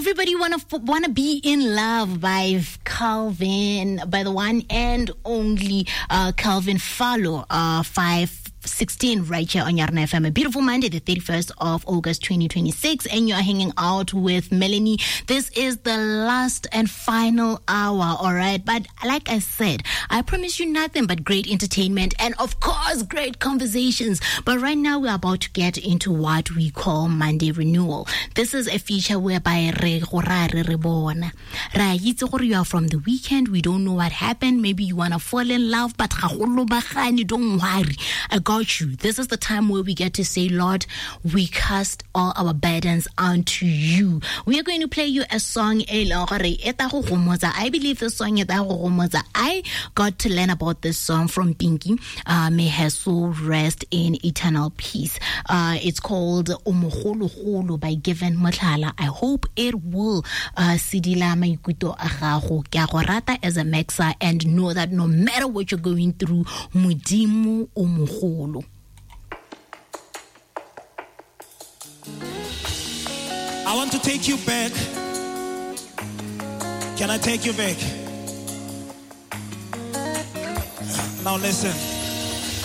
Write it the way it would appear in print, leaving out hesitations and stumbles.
Everybody wanna be in love by Calvin, by the one and only Calvin Fallo, 516 right here on Yarna FM. A beautiful Monday, the 31st of August 2026, and you are hanging out with Melanie. This is the last and final hour, all right? But like I said, I promise you nothing but great entertainment and of course great conversations. But right now we're about to get into what we call Monday Renewal. This is a feature whereby you are from the weekend, we don't know what happened, maybe you want to fall in love, but don't worry, I got you. This is the time where we get to say, Lord, we cast all our burdens onto you. We are going to play you a song. I believe the song I got to learn about this song from Pinky. May her soul rest in eternal peace. It's called Omoholo by Given Motlhala. I hope it will sidila maikuto a gago. Ke a go rata as a mixer, and know that no matter what you're going through, Modimo o mogolo. I want to take you back. Can I take you back? Now listen.